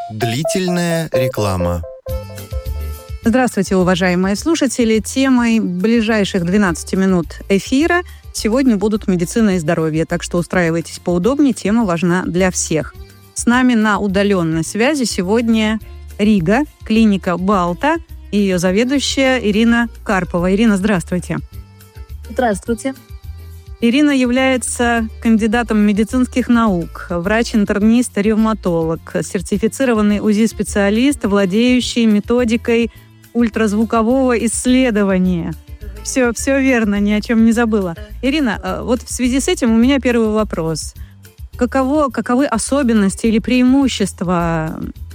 Длительная реклама. Здравствуйте, уважаемые слушатели. Темой ближайших 12 минут эфира сегодня будут медицина и здоровье, так что устраивайтесь поудобнее, тема важна для всех. С нами на удаленной связи сегодня Рига, клиника Балта и ее заведующая Ирина Карпова. Ирина, здравствуйте. Здравствуйте. Ирина является кандидатом медицинских наук, врач-интернист, ревматолог, сертифицированный УЗИ-специалист, владеющий методикой ультразвукового исследования. Все верно, ни о чем не забыла. Ирина, вот в связи с этим у меня первый вопрос. Каковы особенности или преимущества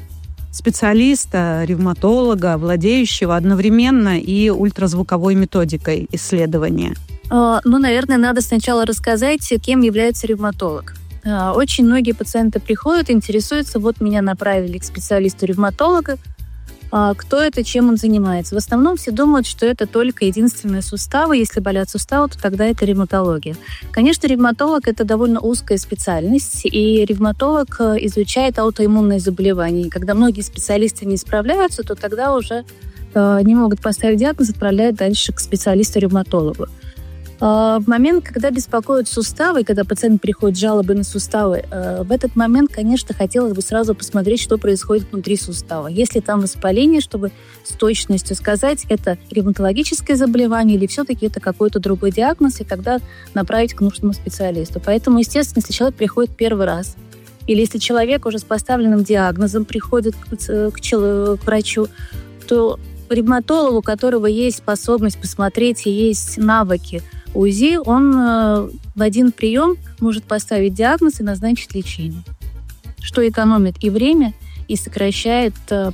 специалиста, ревматолога, владеющего одновременно и ультразвуковой методикой исследования? Наверное, надо сначала рассказать, кем является ревматолог. Очень многие пациенты приходят, интересуются, вот меня направили к специалисту-ревматолога, кто это, чем он занимается. В основном все думают, что это только единственные суставы. Если болят суставы, то тогда это ревматология. Конечно, ревматолог – это довольно узкая специальность, и ревматолог изучает аутоиммунные заболевания. И когда многие специалисты не справляются, то тогда уже не могут поставить диагноз, отправляют дальше к специалисту-ревматологу. В момент, когда беспокоят суставы, когда пациент приходит с жалобой на суставы, в этот момент, конечно, хотелось бы сразу посмотреть, что происходит внутри сустава. Если там воспаление, чтобы с точностью сказать, это ревматологическое заболевание или все-таки это какой-то другой диагноз, и тогда направить к нужному специалисту. Поэтому, естественно, если человек приходит первый раз, или если человек уже с поставленным диагнозом приходит к врачу, то ревматологу, у которого есть способность посмотреть и есть навыки УЗИ, он в один прием может поставить диагноз и назначить лечение, что экономит и время, и сокращает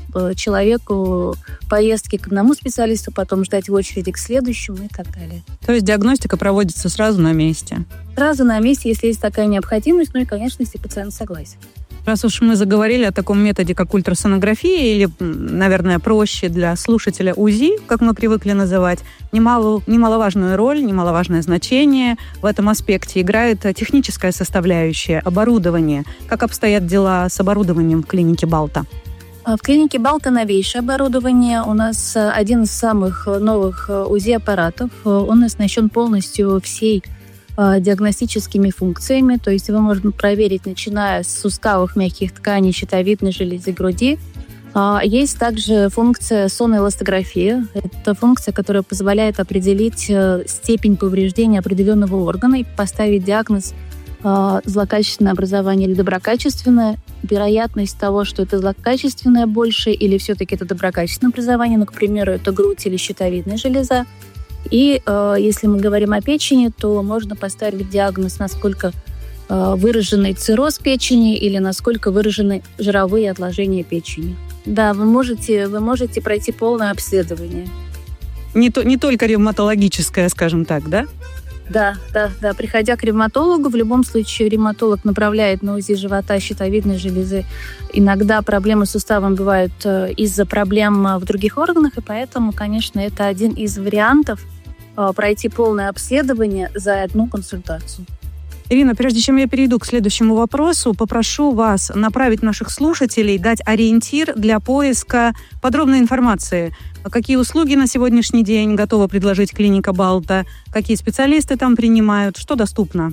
человеку поездки к одному специалисту, потом ждать в очереди к следующему и так далее. То есть диагностика проводится сразу на месте? Сразу на месте, если есть такая необходимость, и, конечно, если пациент согласен. Раз уж мы заговорили о таком методе, как ультрасонография, или, наверное, проще для слушателя УЗИ, как мы привыкли называть, немаловажную роль, немаловажное значение в этом аспекте играет техническая составляющая, оборудование. Как обстоят дела с оборудованием в клинике Балта? В клинике Балта новейшее оборудование. У нас один из самых новых УЗИ-аппаратов. Он оснащен полностью всей диагностическими функциями, то есть его можно проверить, начиная с суставов мягких тканей, щитовидной железы груди. Есть также функция соноэластографии. Это функция, которая позволяет определить степень повреждения определенного органа и поставить диагноз злокачественное образование или доброкачественное. Вероятность того, что это злокачественное больше или все-таки это доброкачественное образование, к примеру, это грудь или щитовидная железа. И если мы говорим о печени, то можно поставить диагноз, насколько выраженный цирроз печени или насколько выражены жировые отложения печени. Да, вы можете пройти полное обследование. Не только ревматологическое, скажем так, да? Да. Приходя к ревматологу, в любом случае ревматолог направляет на УЗИ живота, щитовидной железы. Иногда проблемы с суставом бывают из-за проблем в других органах, и поэтому, конечно, это один из вариантов пройти полное обследование за одну консультацию. Ирина, прежде чем я перейду к следующему вопросу, попрошу вас направить наших слушателей, дать ориентир для поиска подробной информации. Какие услуги на сегодняшний день готова предложить клиника Балта, какие специалисты там принимают, что доступно?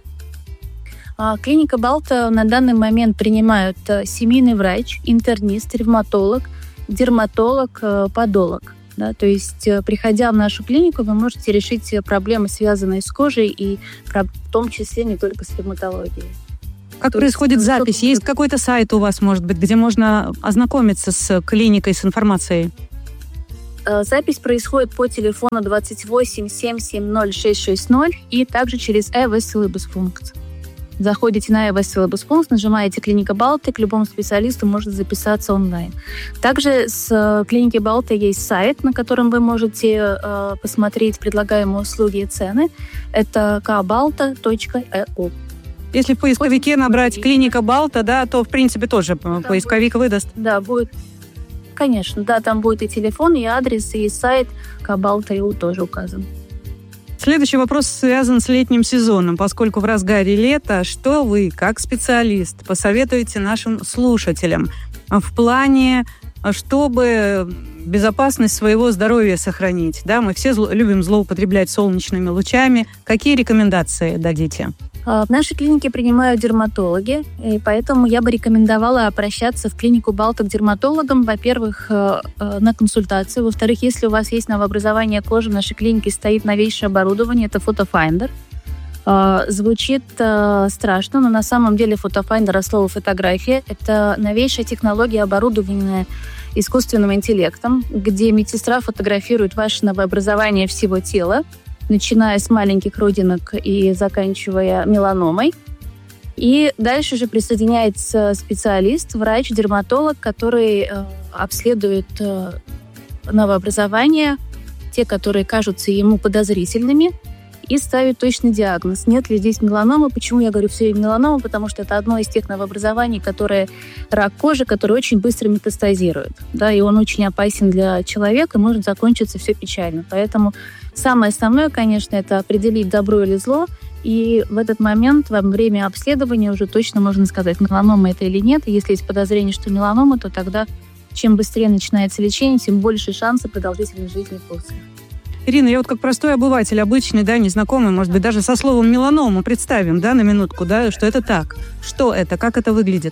Клиника Балта на данный момент принимают семейный врач, интернист, ревматолог, дерматолог, подолог. Да, то есть, приходя в нашу клинику, вы можете решить проблемы, связанные с кожей, и в том числе не только с ревматологией. Как происходит запись? Есть какой-то сайт у вас, может быть, где можно ознакомиться с клиникой, с информацией? Запись происходит по телефону 28 770 660 и также через e-Syllabus-функцию. Заходите на e-Syllabus-пункт, нажимаете «Клиника Балта», к любому специалисту можно записаться онлайн. Также с клиники Балта есть сайт, на котором вы можете посмотреть предлагаемые услуги и цены. Это kbalta.eu. Если в поисковике набрать «Клиника Балта», да, то, в принципе, тоже поисковик выдаст. Да, будет. Конечно, да, там будет и телефон, и адрес, и сайт kbalta.eu тоже указан. Следующий вопрос связан с летним сезоном. Поскольку в разгаре лета, что вы, как специалист, посоветуете нашим слушателям в плане, чтобы безопасность своего здоровья сохранить? Да, мы все любим злоупотреблять солнечными лучами. Какие рекомендации дадите? В нашей клинике принимают дерматологи, и поэтому я бы рекомендовала обращаться в клинику Балта к дерматологам, во-первых, на консультацию, во-вторых, если у вас есть новообразование кожи, в нашей клинике стоит новейшее оборудование, это фотофайндер. Звучит страшно, но на самом деле фотофайндер от слова фотография. Это новейшая технология, оборудованная искусственным интеллектом, где медсестра фотографирует ваше новообразование всего тела, начиная с маленьких родинок и заканчивая меланомой. И дальше же присоединяется специалист, врач, дерматолог, который обследует новообразования, те, которые кажутся ему подозрительными, и ставит точный диагноз. Нет ли здесь меланомы? Почему я говорю все время меланома? Потому что это одно из тех новообразований, которое рак кожи, который очень быстро метастазирует. Да, и он очень опасен для человека, может закончиться все печально. Поэтому самое основное, конечно, это определить, добро или зло. И в этот момент, во время обследования, уже точно можно сказать, меланома это или нет. И если есть подозрение, что меланома, то тогда чем быстрее начинается лечение, тем больше шансы продолжительной жизни после. Ирина, я вот как простой обыватель, обычный, да, незнакомый, может быть, даже со словом меланома представим, да, на минутку, да, что это так. Что это? Как это выглядит?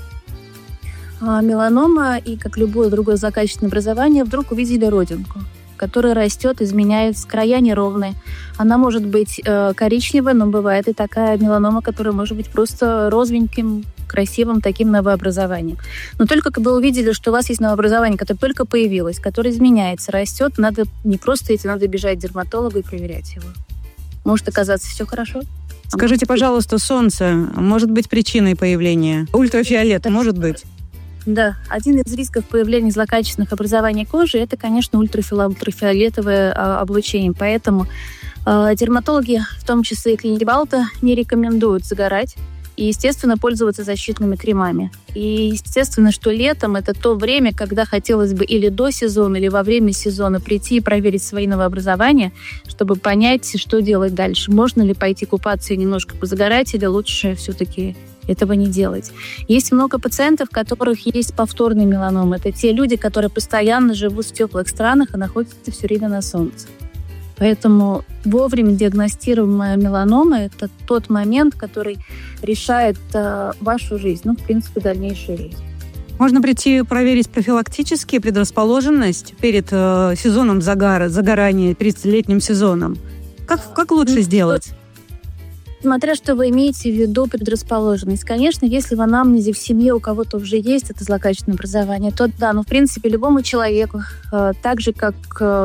Меланома и, как любое другое злокачественное образование, вдруг увидели родинку, которая растет, изменяется, края неровные. Она может быть коричневая, но бывает и такая меланома, которая может быть просто розовеньким, красивым таким новообразованием. Но только когда вы увидели, что у вас есть новообразование, которое только появилось, которое изменяется, растет, надо не просто идти, надо бежать к дерматологу и проверять его. Может оказаться все хорошо. Скажите, пожалуйста, солнце может быть причиной появления? Ультрафиолет может быть? Да, один из рисков появления злокачественных образований кожи – это, конечно, ультрафиолетовое облучение. Поэтому дерматологи, в том числе и клиники Балта, не рекомендуют загорать и, естественно, пользоваться защитными кремами. И, естественно, что летом – это то время, когда хотелось бы или до сезона, или во время сезона прийти и проверить свои новообразования, чтобы понять, что делать дальше. Можно ли пойти купаться и немножко позагорать, или лучше все-таки этого не делать. Есть много пациентов, у которых есть повторный меланом. Это те люди, которые постоянно живут в теплых странах и находятся все время на солнце. Поэтому вовремя диагностируемая меланома – это тот момент, который решает вашу жизнь, в принципе, дальнейшую жизнь. Можно прийти проверить профилактически предрасположенность перед сезоном загорания, перед летним сезоном. Как лучше сделать? Смотря что вы имеете в виду предрасположенность. Конечно, если в анамнезе в семье у кого-то уже есть это злокачественное образование, то да, в принципе, любому человеку, так же, как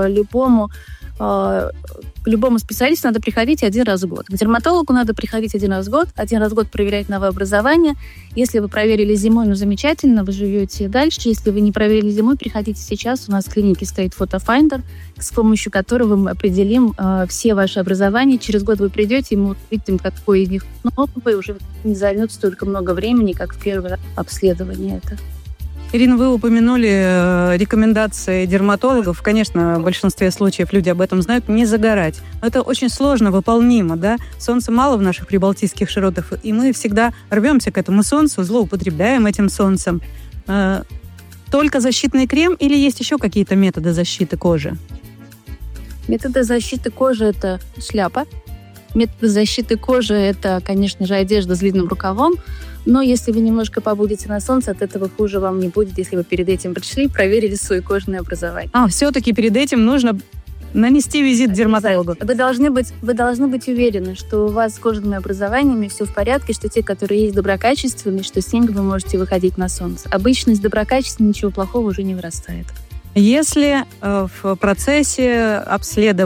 любому специалисту надо приходить один раз в год. К дерматологу надо приходить один раз в год проверять новообразование. Если вы проверили зимой, замечательно, вы живете дальше. Если вы не проверили зимой, приходите сейчас. У нас в клинике стоит фотофайндер, с помощью которого мы определим все ваши образования. Через год вы придете, и мы увидим, какой из них новый, уже не займет столько много времени, как в первый раз обследование это. Ирина, вы упомянули рекомендации дерматологов. Конечно, в большинстве случаев люди об этом знают. Не загорать. Но это очень сложно выполнимо, да? Солнца мало в наших прибалтийских широтах, и мы всегда рвемся к этому солнцу, злоупотребляем этим солнцем. Только защитный крем или есть еще какие-то методы защиты кожи? Методы защиты кожи – это шляпа. Методы защиты кожи – это, конечно же, одежда с длинным рукавом. Но если вы немножко побудете на солнце, от этого хуже вам не будет, если вы перед этим пришли и проверили свое кожное образование. Все-таки перед этим нужно нанести визит к дерматологу. Вы должны быть уверены, что у вас с кожными образованиями все в порядке, что те, которые есть доброкачественные, что с ними вы можете выходить на солнце. Обычно из доброкачественного ничего плохого уже не вырастает. Если в процессе обследования